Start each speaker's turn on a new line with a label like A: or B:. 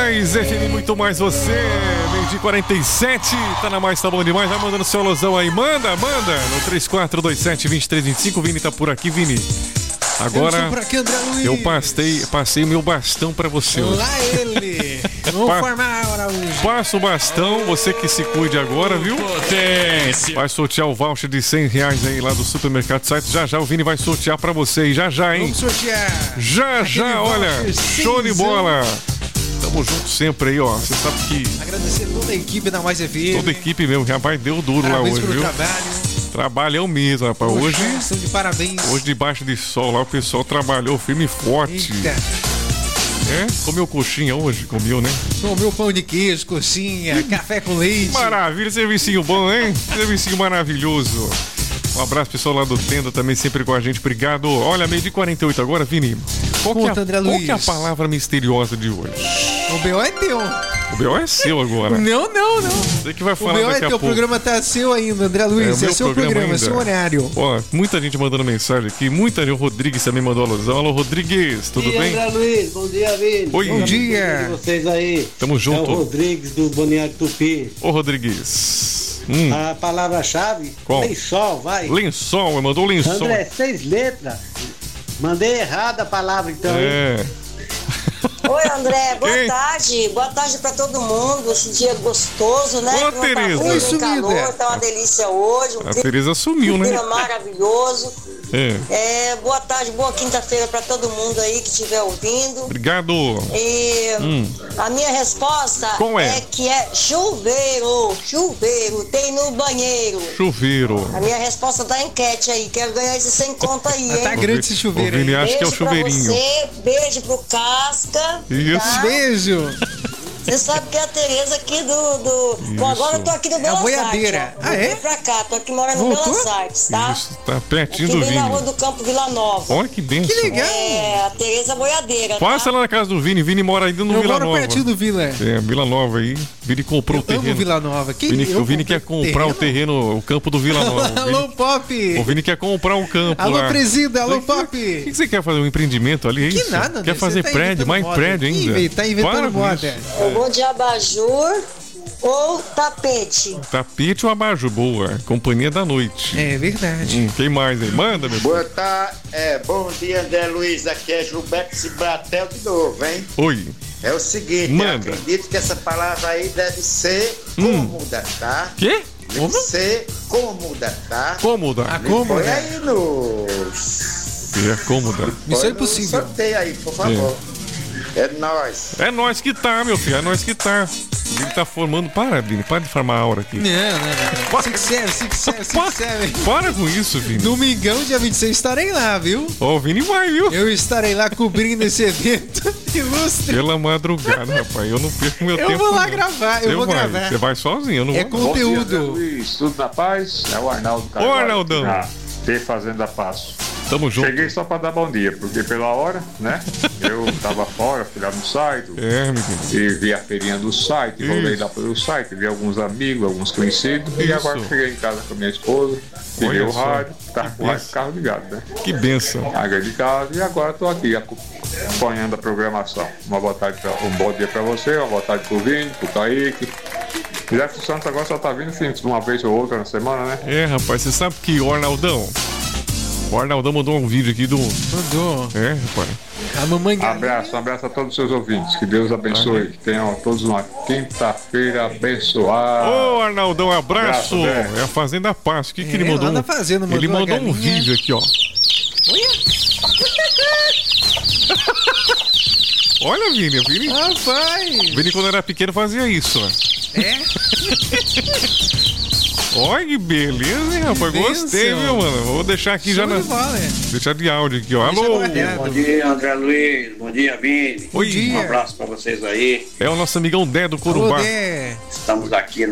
A: mais, FM muito mais você. Meio de 47, tá na mais, tá bom demais. Vai mandando seu alusão aí, manda no 3427-2325. Vini tá por aqui, Vini. Agora
B: por aqui, André Luiz.
A: Eu passei o meu bastão pra você hoje.
B: Lá ele. Vamos formar a hora hoje.
A: Passa o bastão, você que se cuide agora, viu? Potência. Vai sortear o voucher de R$100 aí lá do Supermercado Site. Já o Vini vai sortear pra você aí, já, hein?
B: Vamos sortear.
A: Já, olha, show de bola. Tamo junto sempre aí, ó. Você sabe que...
B: Agradecer toda a equipe da Mais FM.
A: Toda a equipe mesmo, rapaz, deu duro
B: parabéns
A: lá hoje,
B: pelo
A: viu?
B: Trabalho.
A: Trabalhão mesmo, rapaz.
B: Poxa,
A: hoje,
B: estão de parabéns.
A: Hoje, debaixo de sol lá, o pessoal trabalhou firme e forte.
B: Eita.
A: Comeu coxinha hoje? Comeu, né?
B: Comeu pão de queijo, coxinha, café com leite.
A: Maravilha, servicinho bom, hein? Servicinho maravilhoso. Um abraço, pessoal lá do Tenda também, sempre com a gente. Obrigado. Olha, meio de 48 agora, Vini. Qual que é a palavra misteriosa de hoje?
B: O B.O. é teu.
A: O B.O. é seu agora.
B: Não.
A: Você que vai falar
B: daqui a pouco. O B.O. é teu, o programa tá seu ainda, André Luiz. É seu programa, é seu horário.
A: Ó, muita gente mandando mensagem aqui. Muita gente. O Rodrigues também mandou alusão. Alô, Rodrigues, tudo bem?
C: André Luiz, bom dia, Vini.
A: Oi.
B: Bom dia.
C: De vocês aí.
A: Tamo junto.
C: É o Rodrigues do Balneário Tupi.
A: Ô, Rodrigues.
C: A palavra-chave?
A: Qual?
C: Lençol, vai.
A: Lençol, mandou lençol.
C: André, 6 letras. Mandei errada a palavra, então.
D: Oi, André, boa tarde. Boa tarde pra todo mundo. Esse dia gostoso, né?
A: Ô, Tereza.
D: Oi, calor, tá uma delícia hoje.
A: A Tereza sumiu, né?
D: Maravilhoso. Boa tarde, boa quinta-feira pra todo mundo aí que estiver ouvindo.
A: Obrigado.
D: E a minha resposta é que é chuveiro. Chuveiro, tem no banheiro.
A: Chuveiro.
D: A minha resposta da enquete aí. Quero ganhar esse 100 conto aí, hein?
B: Tá grande esse chuveiro aí.
A: Vini acha que é o chuveirinho.
D: Pra você, beijo pro Casca.
A: Isso.
D: Tá?
B: Beijo.
D: Você sabe que é a Tereza aqui Bom, agora eu tô aqui no Belas Artes.
B: Boiadeira.
D: Vim pra cá, tô aqui morando no Belas Artes, tá?
A: Isso, tá pertinho do
D: Aqui
A: Vini.
D: na rua do Campo Vila Nova.
A: Olha que benção.
B: Que legal.
D: A Tereza Boiadeira.
A: Passa lá na casa do Vini. Vini mora ainda no Vila Nova.
B: Eu moro pertinho do Vila.
A: Vila Nova aí. Vini comprou o terreno.
B: Amo Vila Nova.
A: O Vini quer comprar o terreno, o campo do Vila Nova.
B: Alô, Pop.
A: O Vini quer comprar um campo
B: alô,
A: lá.
B: Alô, presida. Alô, Pop.
A: O que você quer fazer? Um empreendimento ali? É
B: que
A: isso?
B: nada,
A: Quer fazer prédio? Mais
B: moda.
A: prédio ainda?
B: Tá inventando moda.
D: Eu vou de abajur ou tapete.
A: Tapete ou abajur? Boa. Companhia da noite.
B: É verdade.
A: Quem mais aí? Manda, meu filho.
E: Boa tarde. Bom dia, André Luiz. Aqui é Gilberto Cibratel de novo, hein?
A: Oi.
E: É o seguinte, eu acredito que essa palavra aí deve ser cômoda, tá?
A: Quê?
E: Deve ser cômoda, tá?
A: Cômoda.
B: A cômoda.
E: Põe aí no...
A: É cômoda.
B: Missão impossível.
E: Sorteio aí, por favor. É nóis.
A: É nós que tá, meu filho. É nós que tá. Ele tá formando. Para, Vini. Para de formar a aura aqui.
B: Não. Assim que serve.
A: Para com isso, Vini.
B: Domingão, dia 26, estarei lá, viu?
A: Ó, o Vini vai, viu?
B: Eu estarei lá cobrindo esse evento ilustre.
A: Pela madrugada, rapaz. Eu não perco meu tempo.
B: Eu vou lá gravar. Gravar.
A: Você vai sozinho, eu não vou.
B: É conteúdo.
F: Bom dia, Luiz. Tudo na paz? É o Arnaldo
A: Ô, Arnaldão.
F: T Fazenda Passo.
A: Tamo junto.
F: Cheguei só pra dar bom dia, porque pela hora, né? Eu tava fora, fui lá no site.
A: Menino.
F: E vi a feirinha do site, rolei lá pelo site, vi alguns amigos, alguns conhecidos. E agora cheguei em casa com a minha esposa, liguei o rádio, tava com o carro ligado, né?
A: Que benção.
F: Água de casa, e agora tô aqui acompanhando a programação. Um bom dia pra você, uma boa tarde pro Vini, pro Kaique. Jefferson Santos agora só tá vindo uma vez ou outra na semana, né?
A: Rapaz, você sabe que o Arnaldão mandou um vídeo aqui do...
B: Mandou.
A: Rapaz.
B: A mamãe...
F: Um abraço a todos os seus ouvintes. Que Deus abençoe. Que tenham todos uma quinta-feira abençoada.
A: Ô, Arnaldão, abraço. É a Fazenda Passo. O que ele mandou? Ele mandou um vídeo aqui, ó. Olha, Vini.
B: Rapaz.
A: Vini, quando era pequeno, fazia isso, ó. Olha que beleza, hein, rapaz? Gostei, viu, mano? Vou deixar aqui já na... Deixar de áudio aqui, ó. Alô!
C: Bom dia, André Luiz. Bom dia, Vini.
A: Bom dia.
C: Um abraço pra vocês aí.
A: É o nosso amigão Dé do Corumbá.
C: Estamos aqui